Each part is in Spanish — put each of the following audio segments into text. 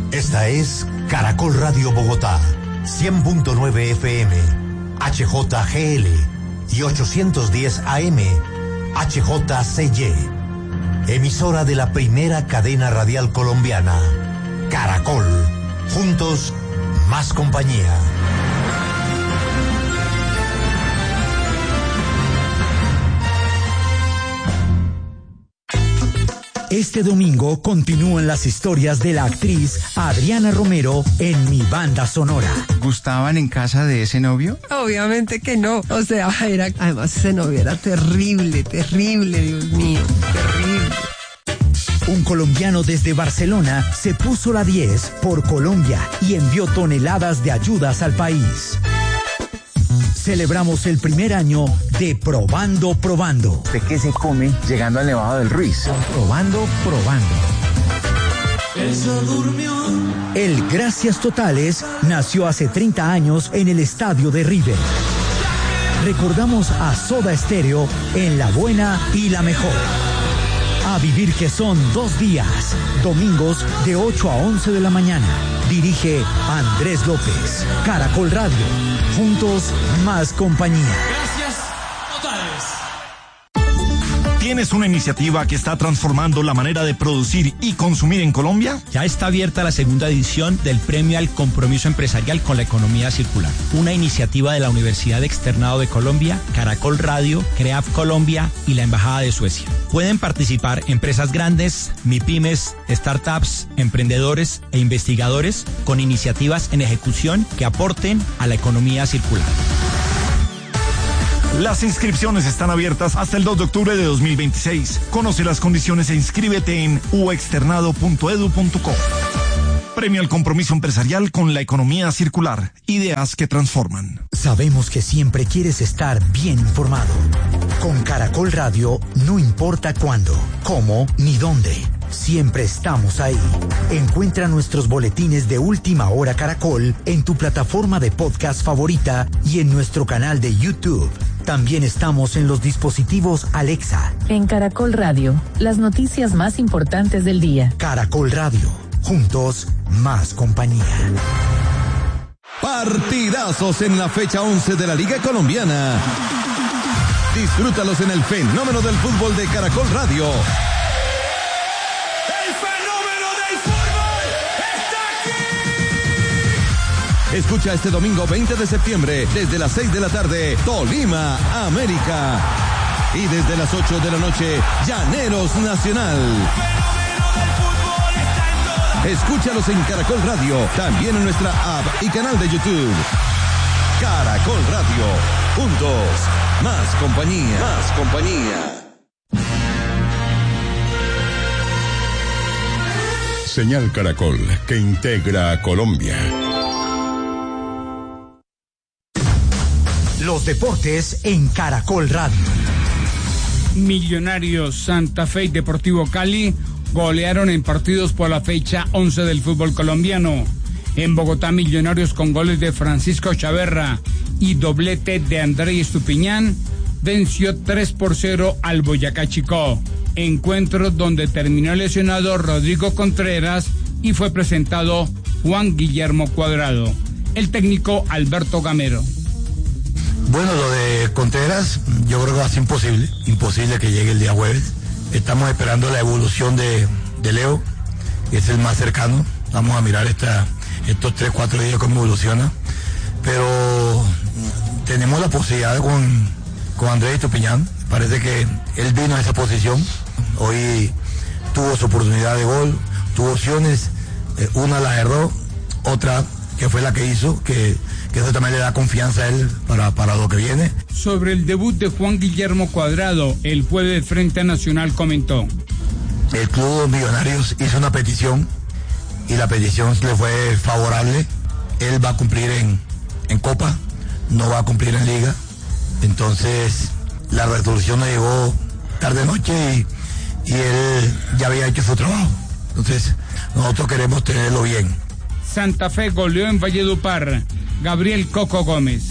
Esta es Caracol Radio Bogotá, 100.9 FM, HJGL y 810 AM, HJCY. Emisora de la primera cadena radial colombiana, Caracol. Juntos, más compañía. Este domingo continúan las historias de la actriz Adriana Romero en Mi Banda Sonora. ¿Gustaban en casa de ese novio? Obviamente que no. O sea, además ese novio era terrible, Dios mío, terrible. Un colombiano desde Barcelona se puso la 10 por Colombia y envió toneladas de ayudas al país. Celebramos el primer año de Probando. ¿De qué se come llegando al Nevado del Ruiz? Probando. El Gracias Totales nació hace 30 años en el estadio de River. Recordamos a Soda Stereo en La Buena y La Mejor. A vivir que son 2 días, domingos de 8 a 11 de la mañana. Dirige Andrés López. Caracol Radio. Juntos, más compañía. Gracias Totales. ¿Tienes una iniciativa que está transformando la manera de producir y consumir en Colombia? Ya está abierta la segunda edición del Premio al Compromiso Empresarial con la Economía Circular, una iniciativa de la Universidad Externado de Colombia, Caracol Radio, CREAF Colombia y la Embajada de Suecia. Pueden participar empresas grandes, MIPYMES, startups, emprendedores e investigadores con iniciativas en ejecución que aporten a la economía circular. Las inscripciones están abiertas hasta el 2 de octubre de 2026. Conoce las condiciones e inscríbete en uexternado.edu.co. Premio al Compromiso Empresarial con la Economía Circular. Ideas que transforman. Sabemos que siempre quieres estar bien informado. Con Caracol Radio, no importa cuándo, cómo ni dónde. Siempre estamos ahí. Encuentra nuestros boletines de Última Hora Caracol en tu plataforma de podcast favorita y en nuestro canal de YouTube. También estamos en los dispositivos Alexa. En Caracol Radio, las noticias más importantes del día. Caracol Radio. Juntos, más compañía. Partidazos en la fecha 11 de la Liga Colombiana. Disfrútalos en el fenómeno del fútbol de Caracol Radio. Escucha este domingo 20 de septiembre, desde las 6 de la tarde, Tolima, América. Y desde las 8 de la noche, Llaneros Nacional. Escúchalos en Caracol Radio, también en nuestra app y canal de YouTube. Caracol Radio, juntos, más compañía. Más compañía. Señal Caracol, que integra a Colombia. Los deportes en Caracol Radio. Millonarios, Santa Fe y Deportivo Cali golearon en partidos por la fecha 11 del fútbol colombiano. En Bogotá, Millonarios con goles de Francisco Chaverra y doblete de Andrés Estupiñán venció 3-0 al Boyacá Chicó. Encuentro donde terminó lesionado Rodrigo Contreras y fue presentado Juan Guillermo Cuadrado. El técnico Alberto Gamero. Bueno, lo de Contreras yo creo que va a ser imposible que llegue el día jueves. Estamos esperando la evolución de Leo, que es el más cercano. Vamos a mirar estos 3-4 días cómo evoluciona. Pero tenemos la posibilidad con Andrés Estupiñán. Parece que él vino a esa posición. Hoy tuvo su oportunidad de gol, tuvo opciones. Una la erró, otra que fue la que hizo, que eso también le da confianza a él para lo que viene. Sobre el debut de Juan Guillermo Cuadrado, el juez del Frente Nacional comentó. El Club Millonarios hizo una petición y la petición le fue favorable. Él va a cumplir en Copa, no va a cumplir en Liga. Entonces la resolución no llegó tarde-noche y él ya había hecho su trabajo. Entonces nosotros queremos tenerlo bien. Santa Fe goleó en Valledupar. Gabriel Coco Gómez.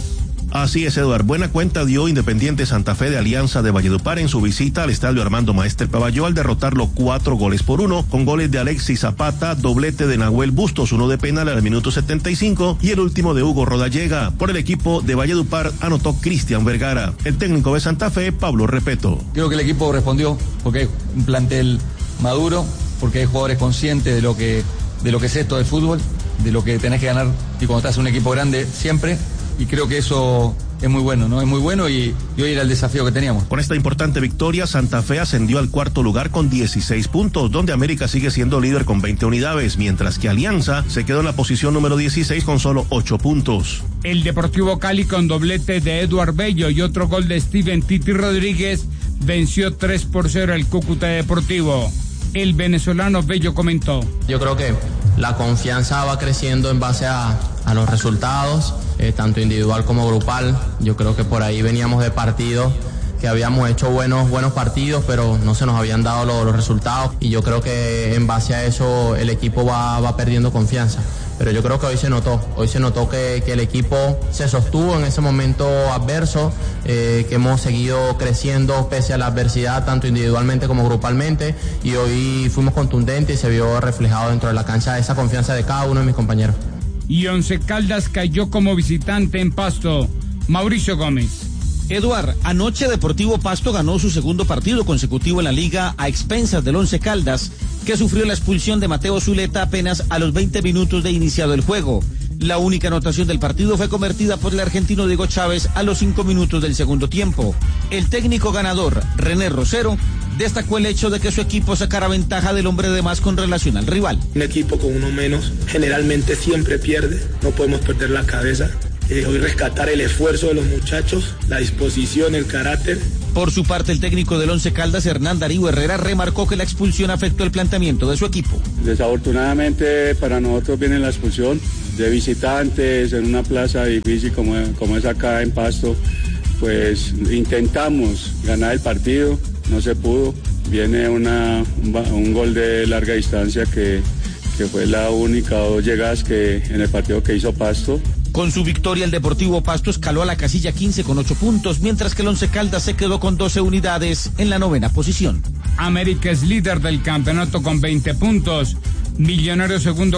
Así es, Eduard. Buena cuenta dio Independiente Santa Fe de Alianza de Valledupar en su visita al estadio Armando Maestre Pavalló al derrotarlo 4-1, con goles de Alexis Zapata, doblete de Nahuel Bustos, uno de penal al minuto 75 y el último de Hugo Rodallega. Por el equipo de Valledupar anotó Cristian Vergara. El técnico de Santa Fe, Pablo Repeto. Creo que el equipo respondió porque es un plantel maduro, porque hay jugadores conscientes de lo que es esto del fútbol, de lo que tenés que ganar y cuando estás en un equipo grande siempre, y creo que eso es muy bueno, ¿no? Es muy bueno y hoy era el desafío que teníamos. Con esta importante victoria, Santa Fe ascendió al cuarto lugar con 16 puntos, donde América sigue siendo líder con 20 unidades, mientras que Alianza se quedó en la posición número 16 con solo 8 puntos. El Deportivo Cali con doblete de Eduard Bello y otro gol de Steven Titi Rodríguez venció 3-0 al Cúcuta Deportivo. El venezolano Bello comentó: yo creo que la confianza va creciendo en base a los resultados, tanto individual como grupal. Yo creo que por ahí veníamos de partidos que habíamos hecho buenos partidos, pero no se nos habían dado los resultados, y yo creo que en base a eso el equipo va perdiendo confianza. Pero yo creo que hoy se notó que el equipo se sostuvo en ese momento adverso, que hemos seguido creciendo pese a la adversidad, tanto individualmente como grupalmente, y hoy fuimos contundentes y se vio reflejado dentro de la cancha esa confianza de cada uno de mis compañeros. Y Once Caldas cayó como visitante en Pasto. Mauricio Gómez. Eduard, anoche Deportivo Pasto ganó su segundo partido consecutivo en la liga a expensas del Once Caldas, que sufrió la expulsión de Mateo Zuleta apenas a los 20 minutos de iniciado el juego. La única anotación del partido fue convertida por el argentino Diego Chávez a los 5 minutos del segundo tiempo. El técnico ganador, René Rosero, destacó el hecho de que su equipo sacara ventaja del hombre de más con relación al rival. Un equipo con uno menos generalmente siempre pierde, no podemos perder la cabeza. Hoy rescatar el esfuerzo de los muchachos, la disposición, el carácter. Por su parte, el técnico del Once Caldas, Hernán Darío Herrera, remarcó que la expulsión afectó el planteamiento de su equipo. Desafortunadamente para nosotros viene la expulsión de visitantes en una plaza difícil como es acá en Pasto. Pues intentamos ganar el partido, no se pudo. Viene un gol de larga distancia que fue la única 2 llegadas que en el partido que hizo Pasto. Con su victoria, el Deportivo Pasto escaló a la casilla 15 con 8 puntos, mientras que el Once Caldas se quedó con 12 unidades en la 9ª posición. América es líder del campeonato con 20 puntos. Millonarios segundo